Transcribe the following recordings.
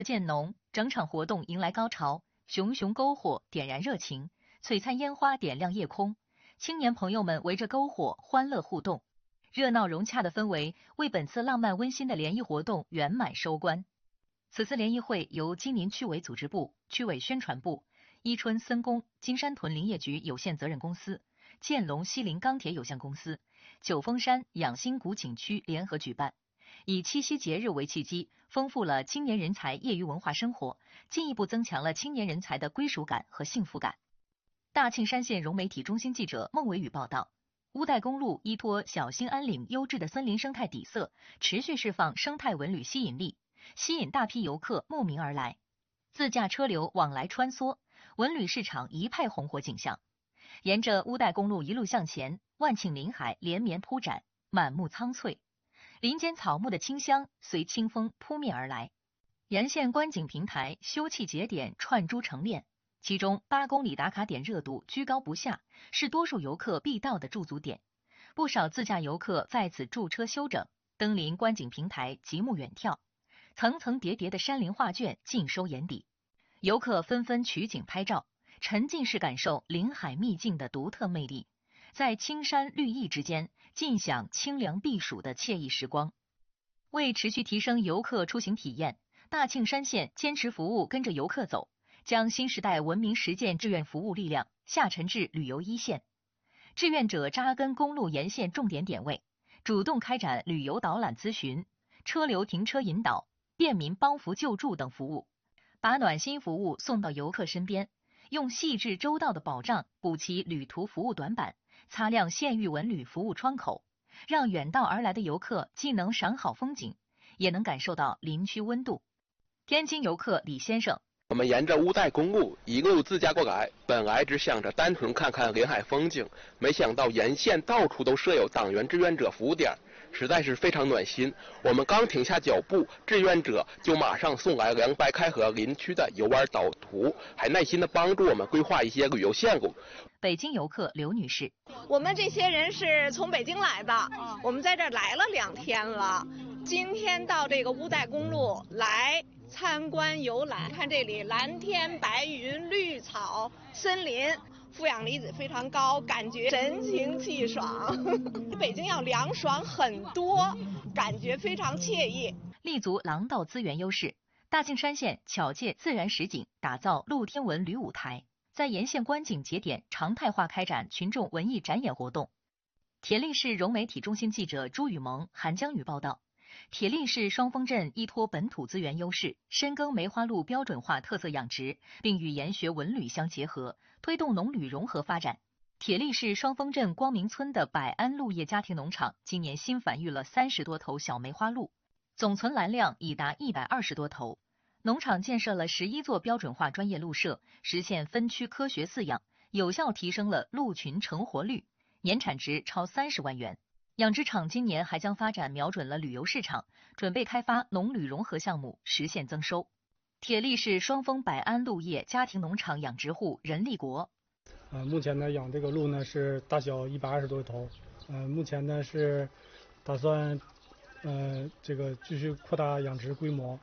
建农，整场活动迎来高潮，熊熊篝火点燃热情，璀璨烟花点亮夜空，青年朋友们围着篝火欢乐互动，热闹融洽的氛围为本次浪漫温馨的联谊活动圆满收官。此次联谊会由金陵区委组织部、区委宣传部、伊春森工、金山屯林业局有限责任公司、建龙西陵钢铁有限公司、九峰山养心谷景区联合举办，以七夕节日为契机，丰富了青年人才业余文化生活，进一步增强了青年人才的归属感和幸福感。大庆山县融媒体中心记者孟伟宇报道，乌代公路依托小兴安岭优质的森林生态底色，持续释放生态文旅吸引力，吸引大批游客慕名而来，自驾车流往来穿梭，文旅市场一派红火景象。沿着乌代公路一路向前，万顷林海连绵铺展，满目苍翠，林间草木的清香随清风扑面而来。沿线观景平台、休憩节点串珠成链，其中8公里打卡点热度居高不下，是多数游客必到的驻足点。不少自驾游客在此驻车休整，登临观景平台极目远眺，层层叠叠的山林画卷尽收眼底，游客纷纷取景拍照，沉浸式感受林海秘境的独特魅力，在青山绿意之间尽享清凉避暑的惬意时光。为持续提升游客出行体验，大庆山县坚持服务跟着游客走，将新时代文明实践志愿服务力量下沉至旅游一线。志愿者扎根公路沿线重点点位，主动开展旅游导览咨询、车流停车引导、便民帮扶救助等服务，把暖心服务送到游客身边，用细致周到的保障补齐旅途服务短板，擦亮县域文旅服务窗口，让远道而来的游客既能赏好风景，也能感受到林区温度。天津游客李先生， 我们沿着乌代公路一路自驾过来，本来只想着单纯看看林海风景，没想到沿线到处都设有党员志愿者服务点，实在是非常暖心。我们刚停下脚步，志愿者就马上送来凉白开河林区的游玩导图，还耐心的帮助我们规划一些旅游线路。 北京游客刘女士， 我们这些人是从北京来的，我们在这儿来了2天了，今天到这个乌代公路来参观游览，看这里蓝天白云、绿草森林，负氧离子非常高，感觉神清气爽。比北京要凉爽很多，感觉非常惬意。 立足廊道资源优势，大庆山县巧借自然实景，打造露天文旅舞台，在沿线观景节点常态化开展群众文艺展演活动。铁力市融媒体中心记者朱雨萌、韩江宇报道，铁力市双峰镇依托本土资源优势，深耕梅花鹿标准化特色养殖，并与研学文旅相结合，推动农旅融合发展。铁力市双峰镇光明村的百安鹿业家庭农场今年新繁育了30多头小梅花鹿，总存栏量已达120多头。农场建设了11座标准化专业鹿舍，实现分区科学饲养，有效提升了鹿群成活率，年产值超30万元。养殖场今年还将发展瞄准了旅游市场，准备开发农旅融合项目，实现增收。铁力市双峰百安鹿业家庭农场养殖户任立国， 目前呢养这个鹿呢是大小120多头，目前呢是打算这个继续扩大养殖规模，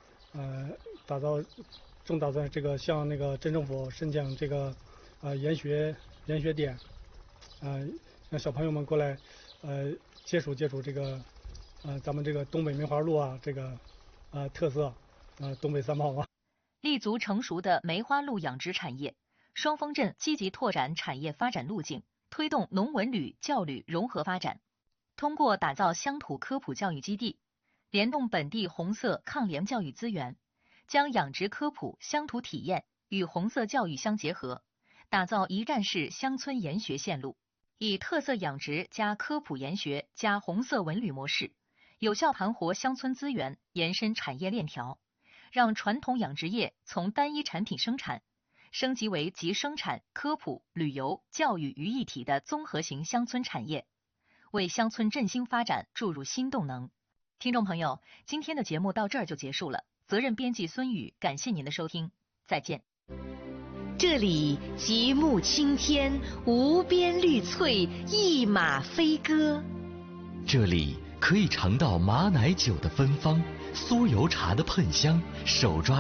正打算这个向那个镇政府申请这个研学点，让小朋友们过来接触这个咱们这个东北梅花鹿啊这个特色东北三宝啊。 立足成熟的梅花鹿养殖产业，双峰镇积极拓展产业发展路径，推动农文旅教旅融合发展。通过打造乡土科普教育基地，联动本地红色抗联教育资源，将养殖科普乡土体验与红色教育相结合，打造一站式乡村研学线路，以特色养殖加科普研学加红色文旅模式，有效盘活乡村资源，延伸产业链条，让传统养殖业从单一产品生产升级为集生产、科普、旅游、教育于一体的综合型乡村产业，为乡村振兴发展注入新动能。听众朋友，今天的节目到这儿就结束了，责任编辑孙宇，感谢您的收听，再见。 这里极目青天，无边绿翠，一马飞歌。 这里可以尝到马奶酒的芬芳， 酥油茶的喷香，手抓